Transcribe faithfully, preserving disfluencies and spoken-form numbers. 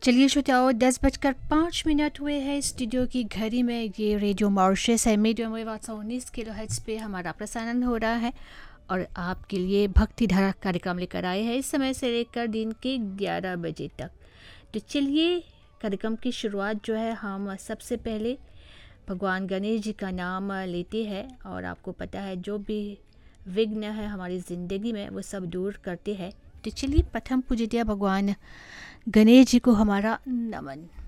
चलिए श्रोताओ, दस बजकर पाँच मिनट हुए हैं स्टूडियो की घड़ी में। ये रेडियो मॉरिशस है, मीडियम वेव आठ सौ उन्नीस किलो हर्ट्ज़ पे हमारा प्रसारण हो रहा है और आपके लिए भक्ति धारा कार्यक्रम लेकर आए हैं इस समय से लेकर दिन के ग्यारह बजे तक। तो चलिए कार्यक्रम की शुरुआत जो है हम सबसे पहले भगवान गणेश जी का नाम लेते हैं और आपको पता है जो भी विघ्न है हमारी ज़िंदगी में वो सब दूर करते हैं। तो चलिए प्रथम पूजित भगवान गणेश जी को हमारा नमन।